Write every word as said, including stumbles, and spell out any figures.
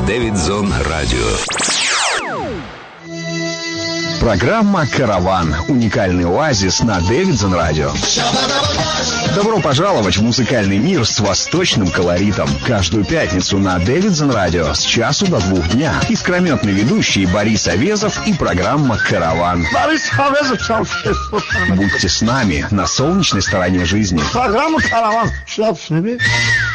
Дэвидсон Радио. Программа «Караван». Уникальный оазис на Дэвидсон Радио. Добро пожаловать в музыкальный мир с восточным колоритом. Каждую пятницу на Дэвидсон Радио с часу до двух дня. Искрометный ведущий Борис Овезов и программа «Караван». Борис Овезов. Будьте с нами на солнечной стороне жизни. Программа «Караван».